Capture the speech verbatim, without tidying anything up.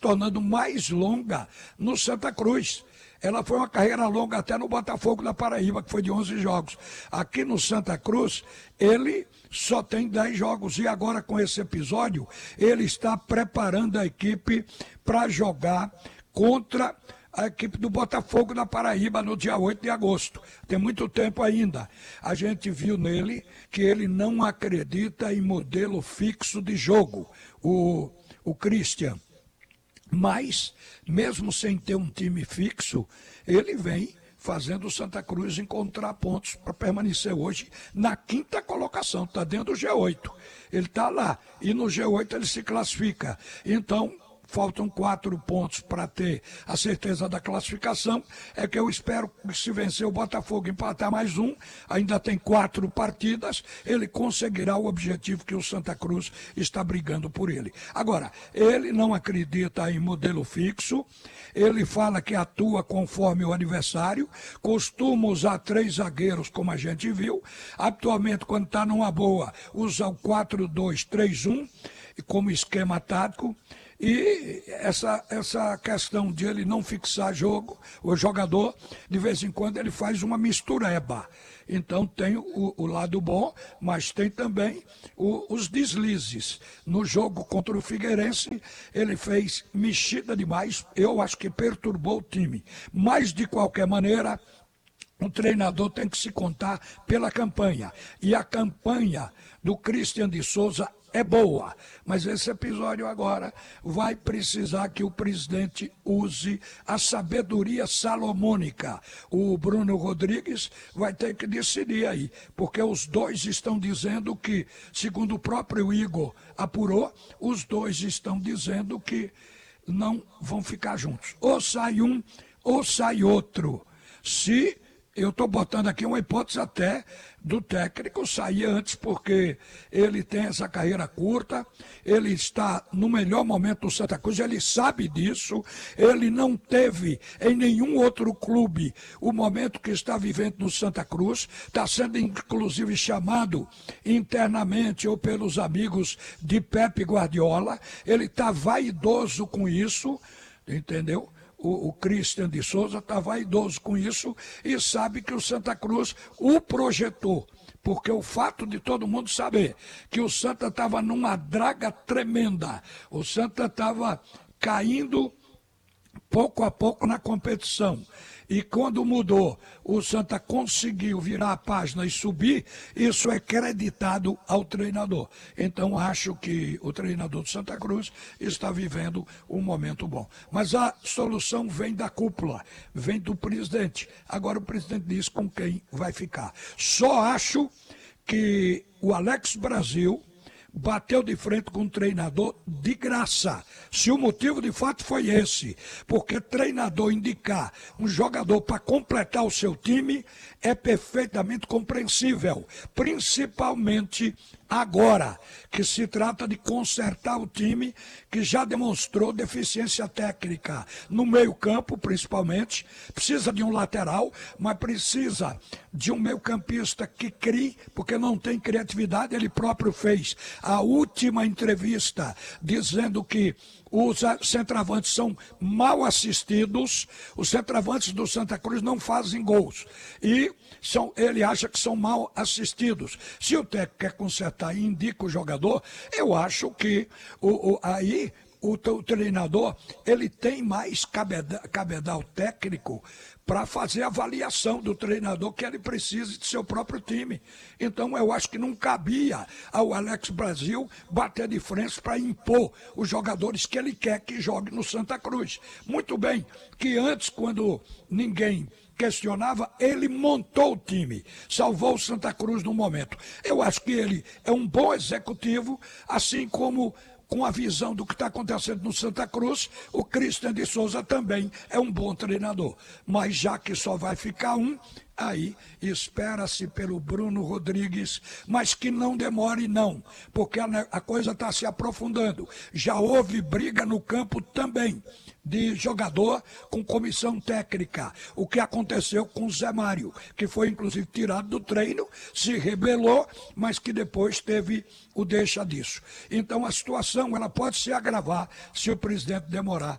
tornando mais longa no Santa Cruz. Ela foi uma carreira longa até no Botafogo da Paraíba, que foi de onze jogos. Aqui no Santa Cruz, ele só tem dez jogos. E agora, com esse episódio, ele está preparando a equipe para jogar contra a equipe do Botafogo da Paraíba no dia oito de agosto. Tem muito tempo ainda. A gente viu nele que ele não acredita em modelo fixo de jogo, o, o Christian. Mas, mesmo sem ter um time fixo, ele vem fazendo o Santa Cruz encontrar pontos para permanecer hoje na quinta colocação, está dentro do G oito. Ele está lá, e no G oito ele se classifica. Então, faltam quatro pontos para ter a certeza da classificação. É que eu espero que, se vencer o Botafogo, empatar mais um, ainda tem quatro partidas, ele conseguirá o objetivo que o Santa Cruz está brigando por ele. Agora, ele não acredita em modelo fixo, ele fala que atua conforme o adversário, costuma usar três zagueiros, como a gente viu. Atualmente, quando está numa boa, usa o quatro dois três um como esquema tático. E essa, essa questão de ele não fixar jogo, o jogador, de vez em quando ele faz uma mistureba. Então tem o, o lado bom, mas tem também o, os deslizes. No jogo contra o Figueirense, ele fez mexida demais, eu acho que perturbou o time. Mas, de qualquer maneira, o treinador tem que se contar pela campanha. E a campanha do Christian de Souza é boa, mas esse episódio agora vai precisar que o presidente use a sabedoria salomônica. O Bruno Rodrigues vai ter que decidir aí, porque os dois estão dizendo que, segundo o próprio Igor apurou, os dois estão dizendo que não vão ficar juntos. Ou sai um, ou sai outro. Se eu estou botando aqui uma hipótese até do técnico sair antes, porque ele tem essa carreira curta, ele está no melhor momento do Santa Cruz, ele sabe disso, ele não teve em nenhum outro clube o momento que está vivendo no Santa Cruz, está sendo inclusive chamado internamente ou pelos amigos de Pepe Guardiola, ele está vaidoso com isso, entendeu? O, o Christian de Souza está vaidoso com isso e sabe que o Santa Cruz o projetou. Porque o fato de todo mundo saber que o Santa estava numa draga tremenda, o Santa estava caindo pouco a pouco na competição. E quando mudou, o Santa conseguiu virar a página e subir, isso é creditado ao treinador. Então acho que o treinador do Santa Cruz está vivendo um momento bom. Mas a solução vem da cúpula, vem do presidente. Agora o presidente diz com quem vai ficar. Só acho que o Alex Brasil bateu de frente com um treinador de graça, se o motivo de fato foi esse, porque treinador indicar um jogador para completar o seu time é perfeitamente compreensível, principalmente agora, que se trata de consertar o time que já demonstrou deficiência técnica no meio-campo, principalmente, precisa de um lateral, mas precisa de um meio-campista que crie, porque não tem criatividade, ele próprio fez a última entrevista dizendo que os centroavantes são mal assistidos, os centroavantes do Santa Cruz não fazem gols e são, ele acha que são mal assistidos. Se o técnico quer consertar e indica o jogador, eu acho que o, o, aí o, o treinador ele tem mais cabedal, cabedal técnico para fazer a avaliação do treinador que ele precisa de seu próprio time. Então eu acho que não cabia ao Alex Brasil bater de frente para impor os jogadores que ele quer que jogue no Santa Cruz. Muito bem, que antes, quando ninguém questionava, ele montou o time, salvou o Santa Cruz no momento. Eu acho que ele é um bom executivo, assim como com a visão do que está acontecendo no Santa Cruz, o Christian de Souza também é um bom treinador. Mas já que só vai ficar um, aí espera-se pelo Bruno Rodrigues, mas que não demore não, porque a, a coisa está se aprofundando. Já houve briga no campo também, de jogador com comissão técnica. O que aconteceu com o Zé Mário, que foi inclusive tirado do treino, se rebelou, mas que depois teve o deixa disso. Então a situação ela pode se agravar se o presidente demorar